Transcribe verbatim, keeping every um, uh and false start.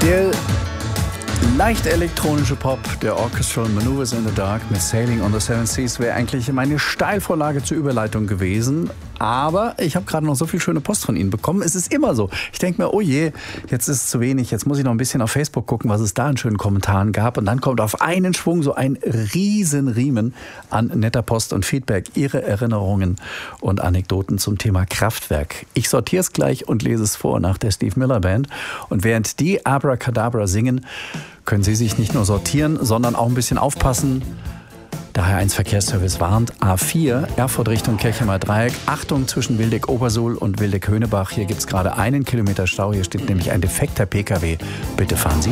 Der leicht elektronische Pop der Orchestral Maneuvers in the Dark mit Sailing on the Seven Seas wäre eigentlich meine Steilvorlage zur Überleitung gewesen. Aber ich habe gerade noch so viel schöne Post von Ihnen bekommen. Es ist immer so. Ich denke mir, oh je, jetzt ist es zu wenig. Jetzt muss ich noch ein bisschen auf Facebook gucken, was es da an schönen Kommentaren gab. Und dann kommt auf einen Schwung so ein Riesenriemen an netter Post und Feedback. Ihre Erinnerungen und Anekdoten zum Thema Kraftwerk. Ich sortiere es gleich und lese es vor nach der Steve Miller Band. Und während die Abracadabra singen, können Sie sich nicht nur sortieren, sondern auch ein bisschen aufpassen. Der H eins Verkehrsservice warnt, A vier, Erfurt Richtung Kirchheimer Dreieck. Achtung zwischen Wildeck-Obersuhl und Wildeck-Höhnebach. Hier gibt es gerade einen Kilometer Stau. Hier steht nämlich ein defekter P K W. Bitte fahren Sie